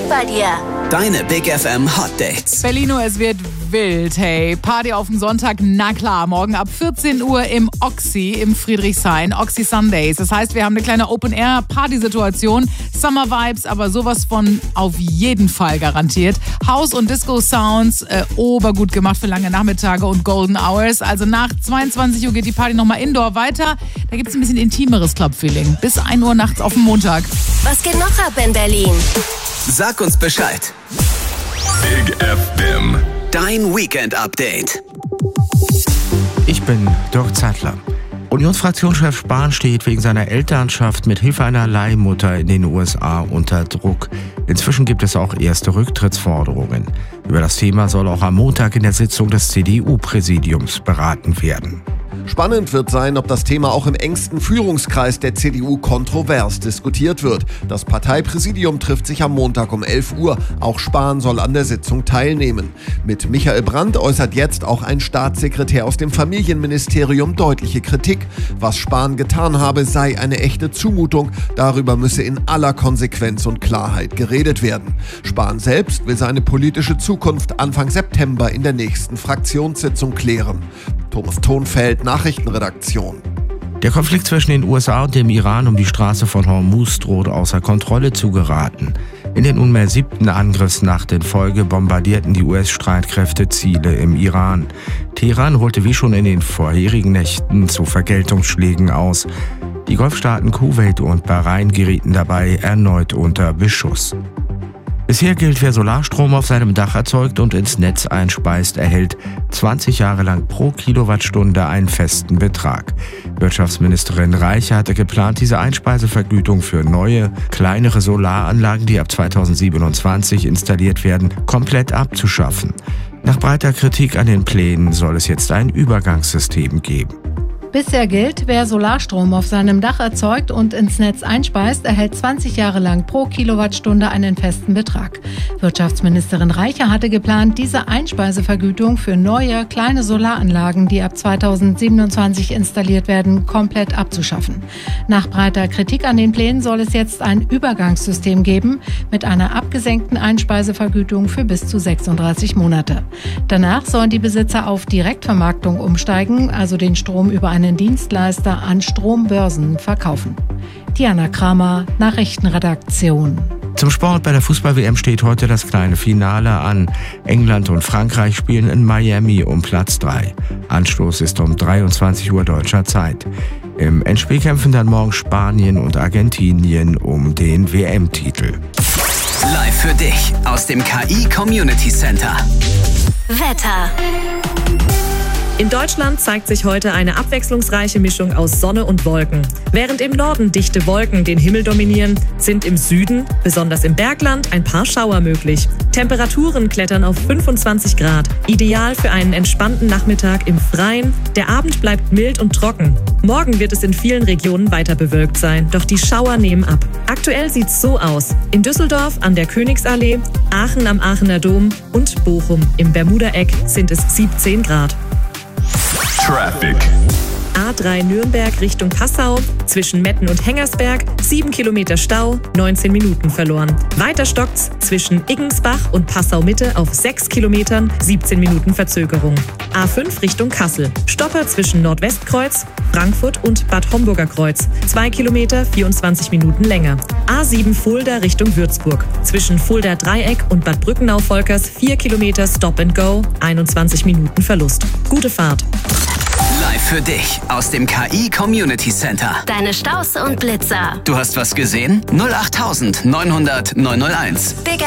bei dir. Deine Big FM Hot Dates. Berlino, es wird wild, hey. Party auf dem Sonntag, na klar. Morgen ab 14 Uhr im Oxy im Friedrichshain. Oxy Sundays. Das heißt, wir haben eine kleine Open-Air-Party-Situation. Summer-Vibes, aber sowas von auf jeden Fall garantiert. House- und Disco-Sounds, obergut gemacht für lange Nachmittage und Golden Hours. Also nach 22 Uhr geht die Party nochmal indoor weiter. Da gibt es ein bisschen intimeres Club-Feeling. Bis 1 Uhr nachts auf dem Montag. Was geht noch ab in Berlin? Sag uns Bescheid. Big FM. Dein Weekend-Update. Ich bin Dirk Zeitler. Unionsfraktionschef Spahn steht wegen seiner Elternschaft mit Hilfe einer Leihmutter in den USA unter Druck. Inzwischen gibt es auch erste Rücktrittsforderungen. Über das Thema soll auch am Montag in der Sitzung des CDU-Präsidiums beraten werden. Spannend wird sein, ob das Thema auch im engsten Führungskreis der CDU kontrovers diskutiert wird. Das Parteipräsidium trifft sich am Montag um 11 Uhr. Auch Spahn soll an der Sitzung teilnehmen. Mit Michael Brandt äußert jetzt auch ein Staatssekretär aus dem Familienministerium deutliche Kritik. Was Spahn getan habe, sei eine echte Zumutung. Darüber müsse in aller Konsequenz und Klarheit geredet werden. Spahn selbst will seine politische Zukunft Anfang September in der nächsten Fraktionssitzung klären. Thomas Thonfeld, Nachrichtenredaktion. Der Konflikt zwischen den USA und dem Iran um die Straße von Hormuz droht außer Kontrolle zu geraten. In der nunmehr 7. Angriffsnacht in Folge bombardierten die US-Streitkräfte Ziele im Iran. Teheran holte wie schon in den vorherigen Nächten zu Vergeltungsschlägen aus. Die Golfstaaten Kuwait und Bahrain gerieten dabei erneut unter Beschuss. Bisher gilt, wer Solarstrom auf seinem Dach erzeugt und ins Netz einspeist, erhält 20 Jahre lang pro Kilowattstunde einen festen Betrag. Wirtschaftsministerin Reiche hatte geplant, diese Einspeisevergütung für neue, kleinere Solaranlagen, die ab 2027 installiert werden, komplett abzuschaffen. Nach breiter Kritik an den Plänen soll es jetzt ein Übergangssystem geben. Bisher gilt, wer Solarstrom auf seinem Dach erzeugt und ins Netz einspeist, erhält 20 Jahre lang pro Kilowattstunde einen festen Betrag. Wirtschaftsministerin Reiche hatte geplant, diese Einspeisevergütung für neue, kleine Solaranlagen, die ab 2027 installiert werden, komplett abzuschaffen. Nach breiter Kritik an den Plänen soll es jetzt ein Übergangssystem geben mit einer abgesenkten Einspeisevergütung für bis zu 36 Monate. Danach sollen die Besitzer auf Direktvermarktung umsteigen, also den Strom über einen Dienstleister an Strombörsen verkaufen. Diana Kramer, Nachrichtenredaktion. Zum Sport: Bei der Fußball-WM steht heute das kleine Finale an. England und Frankreich spielen in Miami um Platz 3. Anstoß ist um 23 Uhr deutscher Zeit. Im Endspiel kämpfen dann morgen Spanien und Argentinien um den WM-Titel. Live für dich aus dem KI Community Center. Wetter. In Deutschland zeigt sich heute eine abwechslungsreiche Mischung aus Sonne und Wolken. Während im Norden dichte Wolken den Himmel dominieren, sind im Süden, besonders im Bergland, ein paar Schauer möglich. Temperaturen klettern auf 25 Grad, ideal für einen entspannten Nachmittag im Freien. Der Abend bleibt mild und trocken. Morgen wird es in vielen Regionen weiter bewölkt sein, doch die Schauer nehmen ab. Aktuell sieht's so aus: in Düsseldorf an der Königsallee, Aachen am Aachener Dom und Bochum im Bermudaeck sind es 17 Grad. Traffic. A3 Nürnberg Richtung Passau, zwischen Metten und Hengersberg, 7 Kilometer Stau, 19 Minuten verloren. Weiter stockt's zwischen Iggensbach und Passau Mitte auf 6 Kilometern, 17 Minuten Verzögerung. A5 Richtung Kassel, Stopper zwischen Nordwestkreuz, Frankfurt und Bad Homburger Kreuz, 2 Kilometer, 24 Minuten länger. A7 Fulda Richtung Würzburg, zwischen Fulda Dreieck und Bad Brückenau-Volkers, 4 Kilometer Stop and Go, 21 Minuten Verlust. Gute Fahrt. Live für dich aus dem KI Community Center. Deine Staus und Blitzer. Du hast was gesehen? 08900 901. Big